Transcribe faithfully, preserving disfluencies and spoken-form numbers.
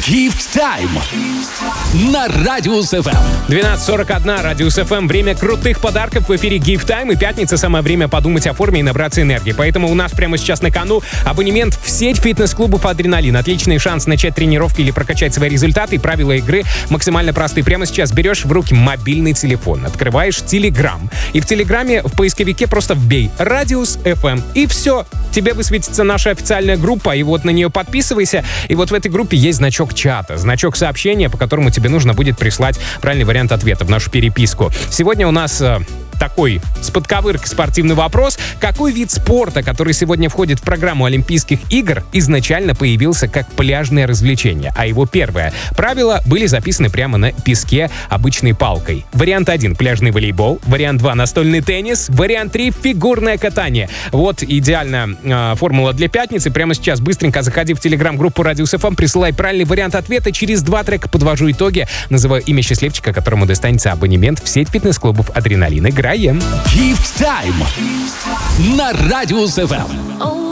Gift Time на Радиус эф эм. двенадцать сорок один, Радиус эф эм. Время крутых подарков в эфире Gift Time. И пятница, самое время подумать о форме и набраться энергии. Поэтому у нас прямо сейчас на кону абонемент в сеть фитнес-клубов «Адреналин». Отличный шанс начать тренировки или прокачать свои результаты. И правила игры максимально просты. Прямо сейчас берешь в руки мобильный телефон, открываешь Telegram. И в Телеграме в поисковике просто вбей «Радиус эф эм». И все. Тебе высветится наша официальная группа, и вот на нее подписывайся. И вот в этой группе есть значок чата, значок сообщения, по которому тебе нужно будет прислать правильный вариант ответа в нашу переписку. Сегодня у нас э, такой с подковыркой спортивный вопрос. Какой вид спорта, который сегодня входит в программу Олимпийских игр, изначально появился как пляжное развлечение? А его первое правила были записаны прямо на песке обычной палкой. Вариант один — пляжный волейбол. Вариант два — настольный теннис. Вариант три — фигурное катание. Вот идеальная э, формула для пятницы. Прямо сейчас быстренько заходи в телеграм-группу Радиус эф эм, присылай правильный вариант ответа. Через два трека подвожу итоги. Называю имя счастливчика, которому достанется абонемент в сеть фитнес-клубов «Адреналин». Играем! Gift Time на Радиус эф эм.